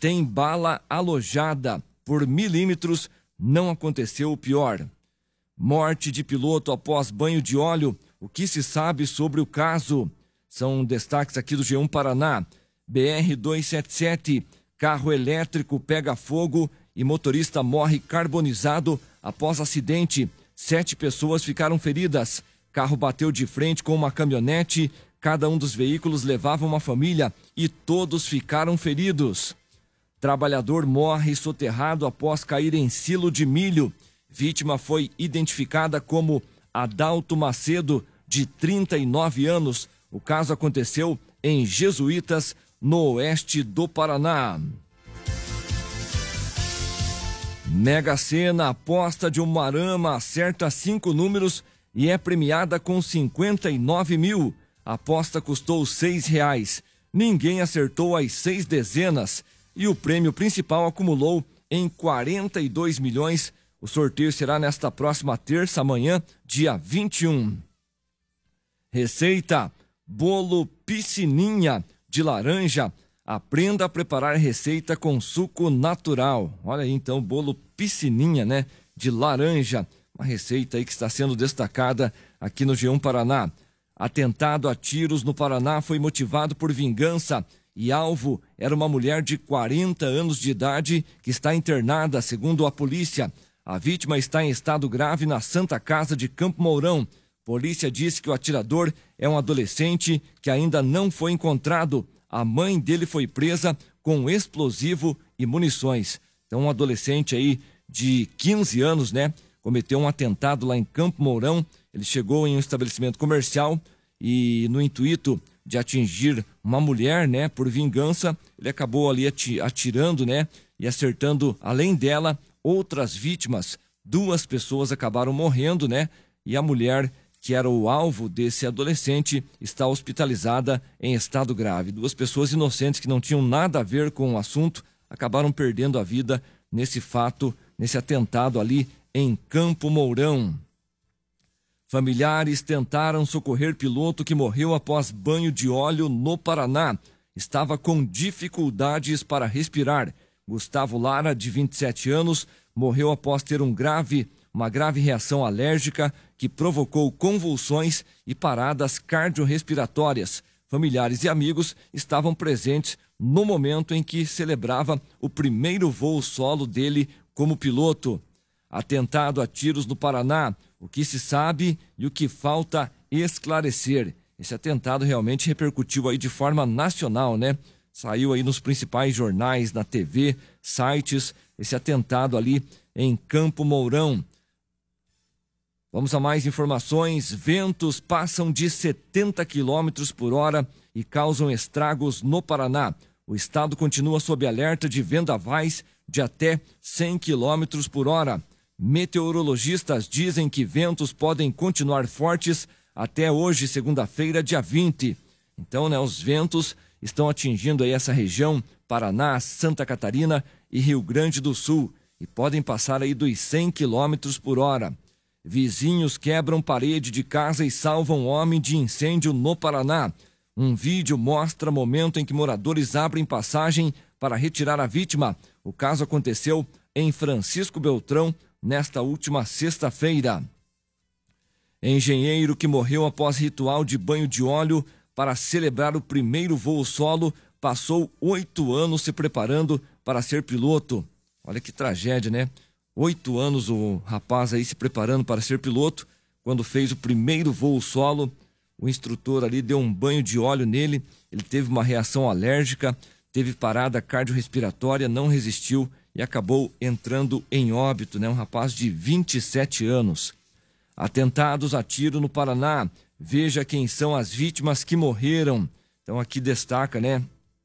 tem bala alojada. Por milímetros, não aconteceu o pior. Morte de piloto após banho de óleo. O que se sabe sobre o caso? São destaques aqui do G1 Paraná. BR-277, carro elétrico pega fogo e motorista morre carbonizado após acidente. 7 pessoas ficaram feridas. Carro bateu de frente com uma caminhonete. Cada um dos veículos levava uma família e todos ficaram feridos. Trabalhador morre soterrado após cair em silo de milho. Vítima foi identificada como Adalto Macedo, de 39 anos. O caso aconteceu em Jesuítas, no oeste do Paraná. Mega Sena, aposta de Umuarama, acerta 5 números e é premiada com 59 mil. A aposta custou R$6. Ninguém acertou as 6 dezenas e o prêmio principal acumulou em 42 milhões. O sorteio será nesta próxima terça, amanhã, dia 21. Receita: bolo piscininha de laranja. Aprenda a preparar receita com suco natural. Olha aí então, bolo piscininha, né, de laranja. Uma receita aí que está sendo destacada aqui no G1 Paraná. Atentado a tiros no Paraná foi motivado por vingança e alvo era uma mulher de 40 anos de idade que está internada, segundo a polícia. A vítima está em estado grave na Santa Casa de Campo Mourão. Polícia disse que o atirador é um adolescente que ainda não foi encontrado. A mãe dele foi presa com explosivo e munições. Então, um adolescente aí de 15 anos, né, cometeu um atentado lá em Campo Mourão. Ele chegou em um estabelecimento comercial e, no intuito de atingir uma mulher, né, por vingança, ele acabou ali atirando, né, e acertando, além dela, outras vítimas. 2 pessoas acabaram morrendo, né, e a mulher, que era o alvo desse adolescente, está hospitalizada em estado grave. 2 pessoas inocentes que não tinham nada a ver com o assunto acabaram perdendo a vida nesse fato, nesse atentado ali em Campo Mourão. Familiares tentaram socorrer piloto que morreu após banho de óleo no Paraná. Estava com dificuldades para respirar. Gustavo Lara, de 27 anos, morreu após ter uma grave reação alérgica que provocou convulsões e paradas cardiorrespiratórias. Familiares e amigos estavam presentes no momento em que celebrava o primeiro voo solo dele como piloto. Atentado a tiros no Paraná, o que se sabe e o que falta esclarecer. Esse atentado realmente repercutiu aí de forma nacional, né? Saiu aí nos principais jornais, na TV, sites, esse atentado ali em Campo Mourão. Vamos a mais informações. Ventos passam de 70 km por hora e causam estragos no Paraná. O estado continua sob alerta de vendavais de até 100 km por hora. Meteorologistas dizem que ventos podem continuar fortes até hoje, segunda-feira, dia 20. Então, né, os ventos estão atingindo aí essa região, Paraná, Santa Catarina e Rio Grande do Sul, e podem passar aí dos 100 km por hora. Vizinhos quebram parede de casa e salvam homem de incêndio no Paraná. Um vídeo mostra o momento em que moradores abrem passagem para retirar a vítima. O caso aconteceu em Francisco Beltrão nesta última sexta-feira. Engenheiro que morreu após ritual de banho de óleo para celebrar o primeiro voo solo passou 8 anos se preparando para ser piloto. Olha que tragédia, né? 8 anos o rapaz aí se preparando para ser piloto. Quando fez o primeiro voo solo, o instrutor ali deu um banho de óleo nele. Ele teve uma reação alérgica, teve parada cardiorrespiratória, não resistiu e acabou entrando em óbito, né? Um rapaz de 27 anos. Atentados a tiro no Paraná. Veja quem são as vítimas que morreram. Então aqui destaca, né,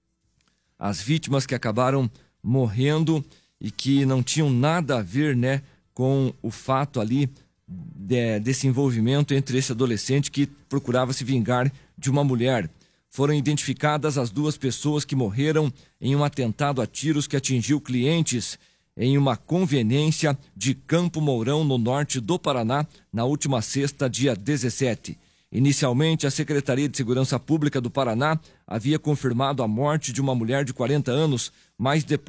as vítimas que acabaram morrendo e que não tinham nada a ver, né, com o fato ali desse envolvimento entre esse adolescente que procurava se vingar de uma mulher. Foram identificadas as 2 pessoas que morreram em um atentado a tiros que atingiu clientes em uma conveniência de Campo Mourão, no norte do Paraná, na última sexta, dia 17. Inicialmente, a Secretaria de Segurança Pública do Paraná havia confirmado a morte de uma mulher de 40 anos, mas depois